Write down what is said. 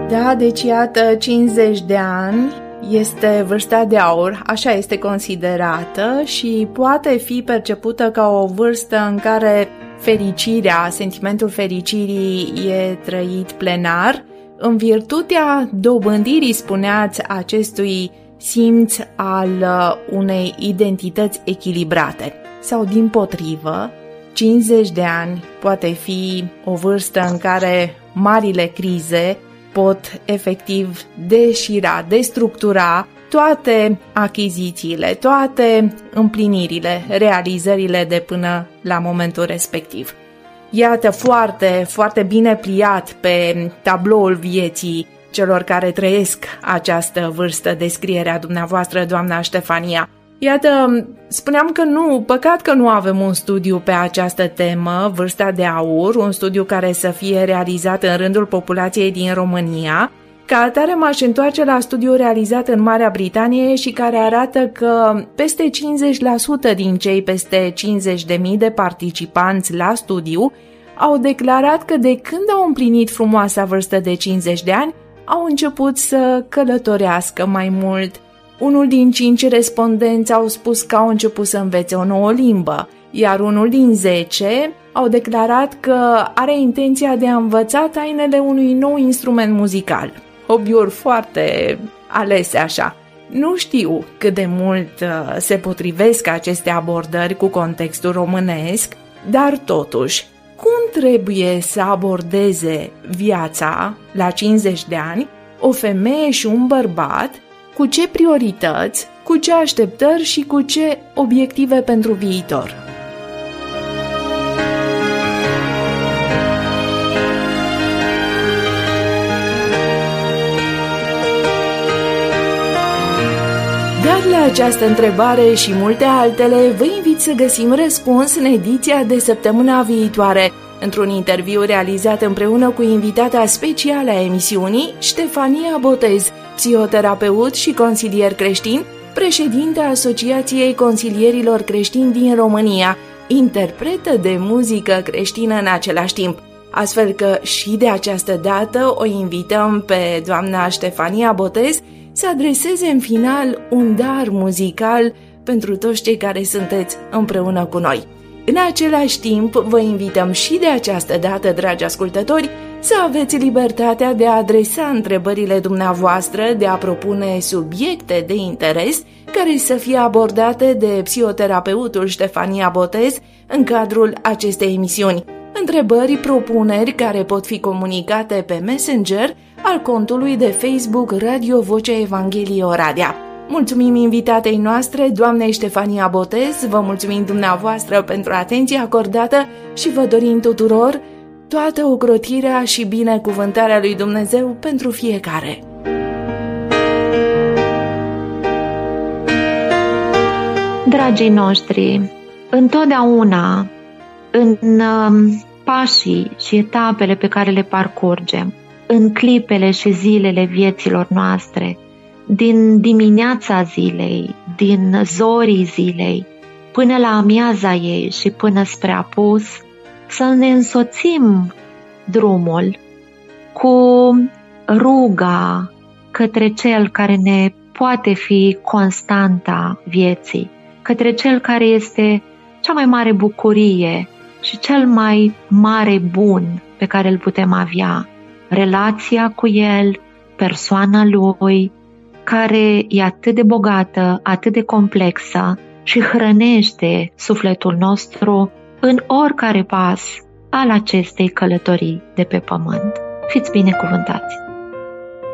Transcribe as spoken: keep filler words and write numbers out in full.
Da, deci iată, cincizeci de ani este vârsta de aur, așa este considerată și poate fi percepută ca o vârstă în care fericirea, sentimentul fericirii e trăit plenar, în virtutea dobândirii, spuneați, acestui simț al unei identități echilibrate. Sau dimpotrivă, cincizeci de ani poate fi o vârstă în care marile crize pot efectiv deșira, destructura toate achizițiile, toate împlinirile, realizările de până la momentul respectiv. Iată, foarte, foarte bine pliat pe tabloul vieții celor care trăiesc această vârstă, descrierea dumneavoastră, doamna Ștefania. Iată, spuneam că nu, păcat că nu avem un studiu pe această temă, vârsta de aur, un studiu care să fie realizat în rândul populației din România. Ca atare m-aș întoarce la studiul realizat în Marea Britanie și care arată că peste cincizeci la sută din cei peste cincizeci de mii de participanți la studiu au declarat că de când au împlinit frumoasa vârstă de cincizeci de ani, au început să călătorească mai mult. Unul din cinci respondenți au spus că au început să învețe o nouă limbă, iar unul din zece au declarat că are intenția de a învăța tainele unui nou instrument muzical. Hobby-uri foarte alese așa. Nu știu cât de mult se potrivesc aceste abordări cu contextul românesc, dar totuși, cum trebuie să abordeze viața la cincizeci de ani o femeie și un bărbat, cu ce priorități, cu ce așteptări și cu ce obiective pentru viitor? Dar la această întrebare și multe altele, vă invit să găsim răspuns în ediția de săptămâna viitoare, într-un interviu realizat împreună cu invitata specială a emisiunii, Ștefania Botez, psihoterapeut și consilier creștin, președinte Asociației Consilierilor Creștini din România, interpretă de muzică creștină în același timp. Astfel că și de această dată o invităm pe doamna Ștefania Botez să adreseze în final un dar muzical pentru toți cei care sunteți împreună cu noi. În același timp, vă invităm și de această dată, dragi ascultători, să aveți libertatea de a adresa întrebările dumneavoastră, de a propune subiecte de interes care să fie abordate de psihoterapeutul Ștefania Botez în cadrul acestei emisiuni. Întrebări, propuneri care pot fi comunicate pe Messenger al contului de Facebook Radio Vocea Evangheliei Oradea. Mulțumim invitatei noastre, doamnei Ștefania Botez, vă mulțumim dumneavoastră pentru atenția acordată și vă dorim tuturor toată ocrotirea și binecuvântarea lui Dumnezeu pentru fiecare. Dragii noștri, întotdeauna în pașii și etapele pe care le parcurgem, în clipele și zilele vieților noastre, din dimineața zilei, din zorii zilei, până la amiaza ei și până spre apus, să ne însoțim drumul cu ruga către Cel care ne poate fi constanta vieții, către Cel care este cea mai mare bucurie și cel mai mare bun pe care îl putem avea, relația cu El, persoana Lui, care e atât de bogată, atât de complexă și hrănește sufletul nostru în oricare pas al acestei călătorii de pe pământ. Fiți binecuvântați!